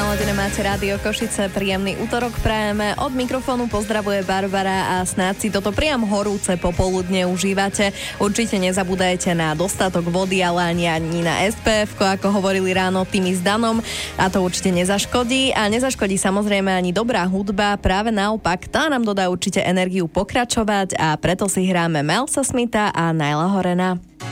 naladené máte Rádio Košice, príjemný útorok prajeme. Od mikrofónu pozdravuje Barbara a snáď si toto priam horúce popoludne užívate. Určite nezabúdajte na dostatok vody, ale ani na SPF, ako hovorili ráno Tými s Danom, a to určite nezaškodí. A nezaškodí samozrejme ani dobrá hudba, práve naopak, tá nám dodá určite energiu pokračovať a preto si hráme Milesa Smitha a Nialla Horana.